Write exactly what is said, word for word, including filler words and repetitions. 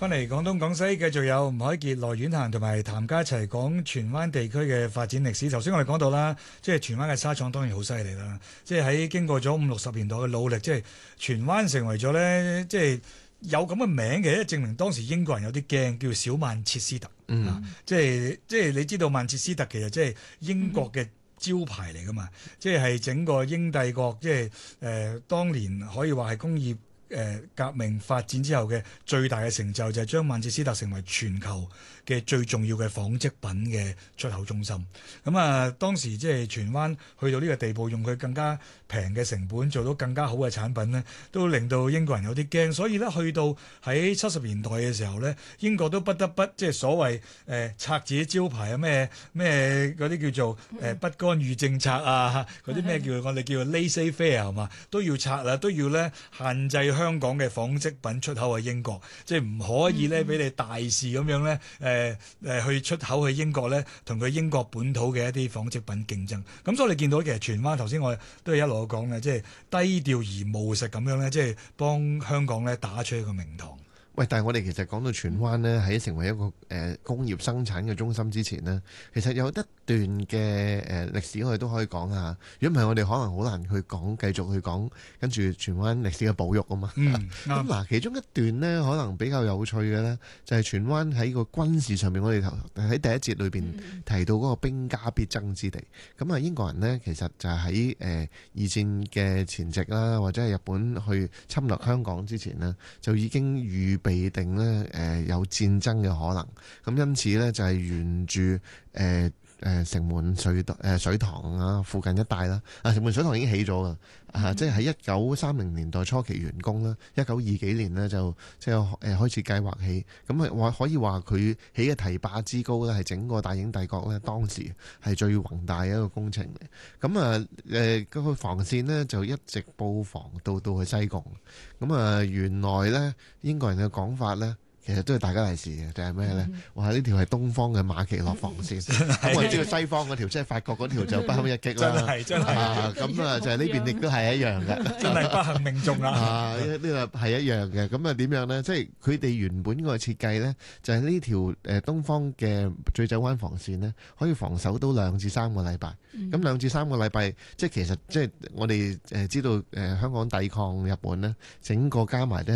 翻嚟廣東廣西，繼續有吳凱傑、羅婉嫻同埋譚家齊講荃灣地區嘅發展歷史。頭先我哋講到啦，即係荃灣嘅紗廠當然好犀利啦，即係喺經過咗五六十年代嘅努力，即係荃灣成為咗咧，即係有咁嘅名嘅，證明當時英國人有啲驚，叫小曼徹斯特。嗯，啊、即係即係你知道曼徹斯特其實即係英國嘅招牌嚟噶嘛，嗯、即係整個英帝國，即係誒、呃、當年可以話係工業。誒革命發展之後嘅最大嘅成就就係將曼徹斯特成為全球嘅最重要嘅紡織品嘅出口中心。咁啊，當時即係荃灣去到呢個地步，用佢更加平嘅成本做到更加好嘅產品呢，都令到英國人有啲驚。所以呢，去到喺七十年代嘅時候呢，英國都不得不即係所謂誒、呃、拆自己招牌啊，咩咩嗰啲叫做誒、呃、不干預政策啊，嗰啲咩叫我哋叫做 laissez-faire 係嘛，都要拆啦，都要咧限制香港嘅紡織品出口去英國，即係唔可以咧俾你大肆咁樣咧，誒、呃、誒去出口去英國咧，同佢英國本土嘅一啲紡織品競爭。咁所以你見到其實荃灣頭先我都係一路講嘅，即係低調而務實咁樣咧，即係幫香港咧打出一個名堂。 喂，但係我哋其實講到荃灣呢，喺成為一個誒、呃、工業生產嘅中心之前呢，其實有一段嘅誒、呃、歷史我哋都可以講下。如果唔係，我哋可能好難去講，繼續去講跟住荃灣歷史嘅保育啊嘛。咁嗱、嗯，其中一段呢，可能比較有趣嘅呢，就係、是、荃灣喺個軍事上面，我哋喺第一節裏邊提到嗰個兵家必爭之地。咁啊，英國人呢，其實就係喺誒二戰嘅前夕啦，或者係日本去侵略香港之前呢，就已經預備定咧，誒有戰爭嘅可能，咁因此咧就係沿住誒誒城門水誒水塘啊附近一帶啦，啊城門水塘已經起咗噶，啊、嗯、即係喺一九三零年代初期完工啦，一九二幾年呢，就即係誒開始計劃起，咁啊話可以話佢起嘅堤壩之高咧係整個大英帝國咧當時係最宏大嘅一個工程嚟，咁啊誒嗰個防線呢，就一直布防到到去西貢，咁啊原來咧英國人嘅講法咧。其實都係大家利是嘅，就係咩咧？哇！呢條係東方嘅馬其諾防線，咁我知道西方嗰條即係法國嗰條就不堪一擊啦。真係真係，咁啊就係呢邊亦都係一樣嘅， 真係不幸命中啦。 啊，呢個係一樣嘅。咁啊點樣咧？即係佢哋原本個設計咧，就係呢條誒東方嘅醉酒灣防線咧，可以防守到兩至三個禮拜。咁兩至三個禮拜，即係其實即係我哋誒知道誒香港抵抗日本咧，整個加埋咧。